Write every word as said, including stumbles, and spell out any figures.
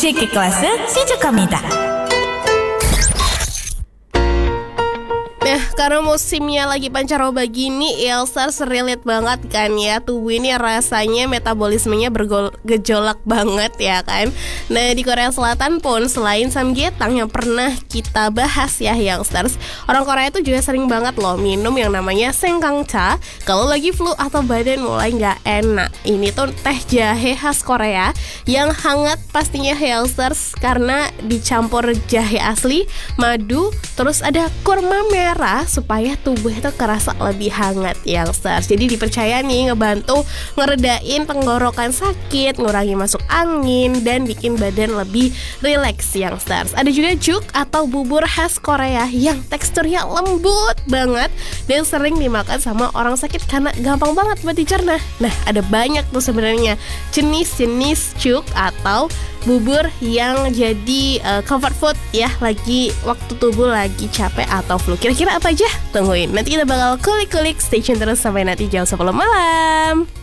뮤직 클래스 시작합니다. Nah, karena musimnya lagi pancaroba gini, All-Stars relate banget kan ya. Tubuh ini rasanya metabolismenya bergejolak banget ya kan. Nah, di Korea Selatan pun selain samgyetang yang pernah kita bahas ya All-Stars, orang Korea itu juga sering banget loh minum yang namanya sengkangcha kalau lagi flu atau badan mulai gak enak. Ini tuh teh jahe khas Korea yang hangat pastinya All-Stars karena dicampur jahe asli, madu, terus ada kurma merah supaya tubuh itu kerasa lebih hangat ya All-Stars. Jadi dipercaya nih ngebantu ngeredain tenggorokan sakit, ngurangi masuk angin, dan bikin badan lebih rileks ya All-Stars. Ada juga juk atau bubur khas Korea yang teksturnya lembut banget dan sering dimakan sama orang sakit karena gampang banget buat dicerna. Nah, ada banyak tuh sebenarnya jenis-jenis juk atau bubur yang jadi uh, comfort food ya lagi waktu tubuh lagi capek atau flu. Kira-kira apa aja? Tungguin, nanti kita bakal kulik-kulik. Stay tune terus sampai nanti jam sepuluh malam.